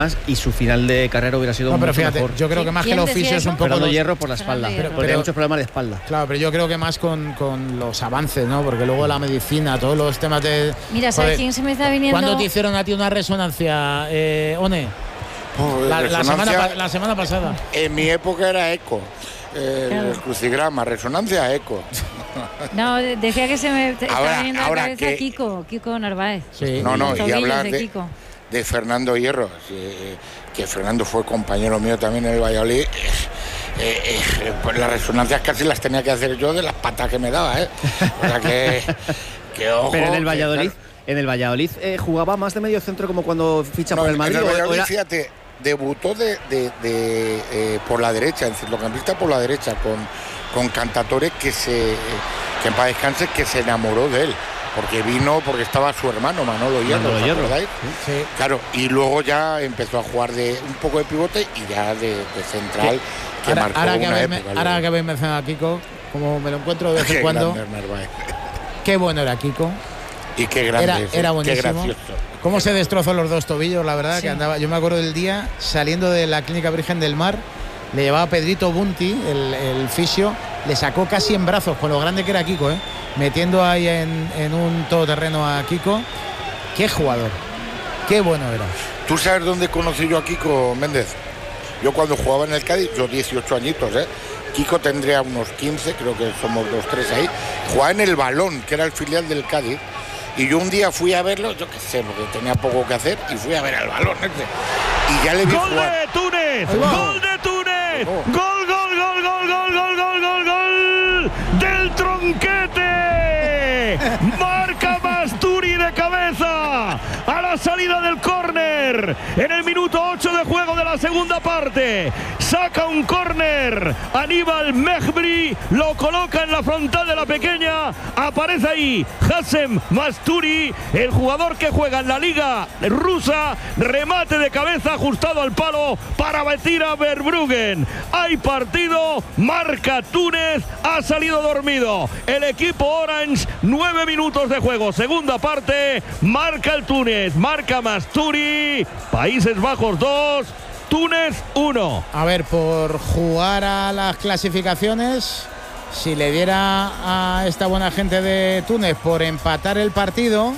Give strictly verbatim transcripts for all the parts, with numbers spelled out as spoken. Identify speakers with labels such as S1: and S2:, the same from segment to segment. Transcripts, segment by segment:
S1: y su final de carrera hubiera sido
S2: no, pero
S1: mucho
S2: fíjate,
S1: mejor.
S2: yo creo que más que el oficio es un poco
S1: Fernando
S2: los...
S1: Hierro por la espalda,
S2: pero,
S1: pero, tenía muchos problemas de espalda.
S2: Claro, pero yo creo que más con, con los avances, ¿no? Porque luego la medicina, todos los temas de...
S3: Mira, ¿sabes quién se me está viniendo?
S2: ¿Cuándo te hicieron a ti una resonancia, eh, One?
S4: Oh,
S2: la, la,
S4: resonancia,
S2: semana, la semana pasada.
S4: En mi época era eco. Eh, claro. El crucigrama, resonancia, eco.
S3: No, decía que se me te,
S4: ahora,
S3: está viniendo a la cabeza
S4: que,
S3: Kiko, Kiko Narváez.
S4: Sí. No, no, y hablar de, de, de Fernando Hierro, eh, que Fernando fue compañero mío también en el Valladolid. Eh, eh, eh, pues las resonancias casi las tenía que hacer yo de las patas que me daba, ¿eh? O sea que, que ojo.
S1: Pero en el Valladolid, que, en el Valladolid eh, jugaba más de medio centro como cuando ficha no, por el Madrid.
S4: En el Valladolid,
S1: era...
S4: fíjate, debutó de, de, de, eh, por la derecha, en centrocampista por la derecha, con, con Cantatore, que se que en paz descanse, que se enamoró de él, porque vino, porque estaba su hermano Manolo Hierro,
S2: Manolo Hierro.
S4: Sí, sí. Claro, y luego ya empezó a jugar de un poco de pivote y ya de, de central, sí. que
S2: ahora,
S4: marcó
S2: ahora
S4: una
S2: que habéis,
S4: época.
S2: Ahora que habéis mencionado a Kiko, como me lo encuentro de vez en cuando, qué bueno era Kiko.
S4: Y qué grande,
S2: era,
S4: sí,
S2: era buenísimo.
S4: Qué gracioso.
S2: Cómo se destrozó los dos tobillos, la verdad, sí. que andaba. Yo me acuerdo del día saliendo de la Clínica Virgen del Mar, le llevaba Pedrito Bunti, el, el fisio, le sacó casi en brazos, con lo grande que era Kiko, ¿eh? metiendo ahí en, en un todoterreno a Kiko. Qué jugador, qué bueno era.
S4: ¿Tú sabes dónde conocí yo a Kiko Méndez? Yo cuando jugaba en el Cádiz, yo dieciocho añitos, ¿eh? Kiko tendría unos quince, creo que somos los tres ahí. Jugaba en el Balón, que era el filial del Cádiz. Y yo un día fui a verlo, yo qué sé, porque tenía poco que hacer, y fui a ver al Balón este. Y ya le vi
S5: ¡Gol
S4: jugar.
S5: de Túnez! ¡Gol de Túnez!
S4: Oh.
S5: ¡Gol, gol, gol, gol, gol, gol, gol, gol, gol! ¡Del Tronquete! ¡Marca Masturi de cabeza! A la salida del córner. En el minuto ocho de juego de la segunda parte. Saca un córner. Aníbal Mejbri lo coloca en la frontal de la pequeña. Aparece ahí Hassem Masturi, el jugador que juega en la liga rusa. Remate de cabeza ajustado al palo para batir a Verbruggen. Hay partido. Marca Túnez. Ha salido dormido el equipo Orange. Nueve minutos de juego. Segunda parte. Marca el Túnez. Marca Masturi. Países Bajos dos. Túnez uno.
S2: A ver, por jugar a las clasificaciones, si le diera a esta buena gente de Túnez por empatar el partido,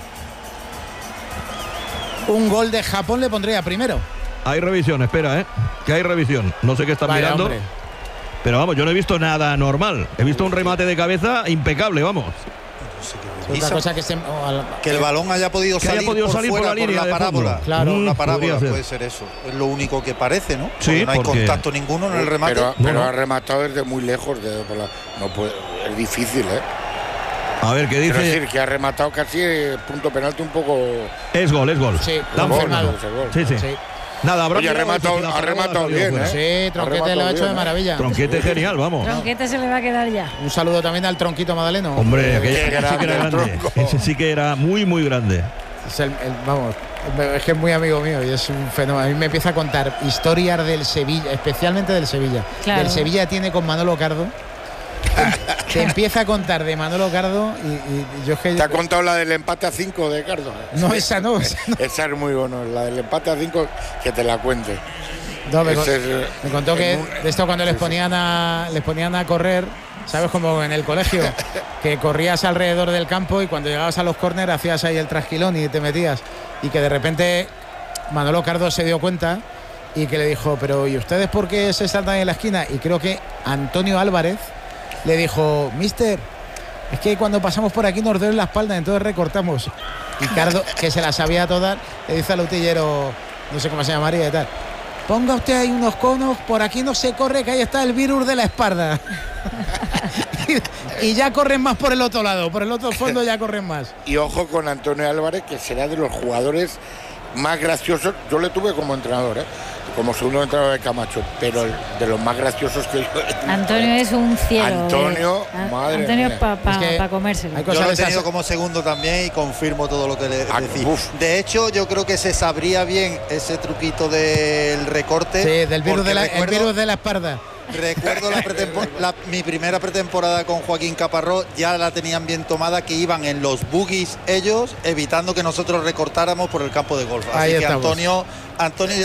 S2: un gol de Japón le pondría primero.
S5: Hay revisión, espera, ¿eh? Que hay revisión. No sé qué están
S2: Vaya,
S5: mirando.
S2: Hombre.
S5: Pero vamos, yo no he visto nada normal. He visto un remate de cabeza impecable, vamos.
S2: Otra cosa que, se,
S6: que el balón haya podido
S5: que
S6: salir,
S5: haya podido
S6: por,
S5: salir
S6: fuera,
S5: por la línea
S6: por la parábola.
S2: Claro,
S6: una
S5: mm,
S6: parábola puede ser eso. Es lo único que parece, ¿no?
S5: Sí,
S6: porque no hay
S5: porque...
S6: contacto ninguno en el remate.
S4: Pero, pero
S5: no, no.
S4: ha rematado desde muy lejos. De, la, no puede, es difícil, ¿eh?
S5: A ver, ¿qué dice?
S4: Quiero decir que ha rematado casi punto penalti un poco.
S5: Es gol, es gol.
S2: Sí,
S5: Dan
S4: gol,
S5: Fernando.
S4: no, gol.
S5: Sí, sí,
S2: sí.
S5: Nada, habrá
S4: Oye, ha rematado, ha rematado bien, ¿eh?
S2: Sí, Tronquete lo ha hecho
S4: bien,
S2: de maravilla.
S5: ¿eh? Tronquete genial, vamos.
S3: Tronquete se le va a quedar ya.
S2: Un saludo también al Tronquito Madaleno.
S5: Hombre, que ese
S4: grande,
S5: sí que era grande. Ese sí que era muy, muy grande.
S2: Es el, el, vamos, es que es muy amigo mío y es un fenómeno. A mí me empieza a contar historias del Sevilla, especialmente del Sevilla.
S3: Claro.
S2: Del Sevilla tiene con Manolo Cardo. Te empieza a contar de Manolo Cardo y, y yo es que...
S4: ¿Te ha contado la del empate a cinco de Cardo?
S2: No, esa no. Esa, no.
S4: Esa es muy bueno, la del empate a cinco, que te la cuente.
S2: No, me, con,
S4: es,
S2: me contó que
S4: un,
S2: de esto cuando
S4: sí,
S2: les ponían a les ponían a correr, ¿sabes? Como en el colegio, que corrías alrededor del campo y cuando llegabas a los córner hacías ahí el trasquilón y te metías. Y que de repente Manolo Cardo se dio cuenta y que le dijo, pero ¿y ustedes por qué se saltan en la esquina? Y creo que Antonio Álvarez le dijo, mister, es que cuando pasamos por aquí nos duele la espalda, entonces recortamos. Y Cardo, que se la sabía todas, le dice al utillero, no sé cómo se llamaría y tal, ponga usted ahí unos conos, por aquí no se corre, que ahí está el virus de la espalda. y, y ya corren más por el otro lado, por el otro fondo ya corren más.
S4: Y ojo con Antonio Álvarez, que será de los jugadores más graciosos. Yo le tuve como entrenador, ¿eh? Como segundo entrenador de Camacho, pero de los más graciosos que yo.
S3: Antonio es un cielo.
S4: Antonio,
S3: eh.
S4: madre
S3: Antonio
S4: mía.
S3: para pa,
S2: Es que
S3: pa comérselo.
S6: Yo lo he tenido como segundo también y confirmo todo lo que le
S4: Ah,
S6: decís.
S4: uf.
S6: De hecho, yo creo que se sabría bien ese truquito del recorte.
S2: Sí, del virus de, la,
S6: recuerdo,
S2: el virus de la espalda.
S6: Recuerdo la pretempor- la- mi primera pretemporada con Joaquín Caparrós, ya la tenían bien tomada, que iban en los buggies ellos, evitando que nosotros recortáramos por el campo de golf. Así
S2: Ahí
S6: que
S2: estamos.
S6: Antonio, Antonio